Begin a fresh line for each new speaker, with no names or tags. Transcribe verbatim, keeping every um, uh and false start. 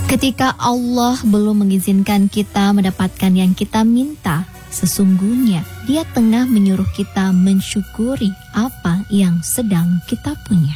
Ketika Allah belum mengizinkan kita mendapatkan yang kita minta, sesungguhnya Dia tengah menyuruh kita mensyukuri apa yang sedang kita punya.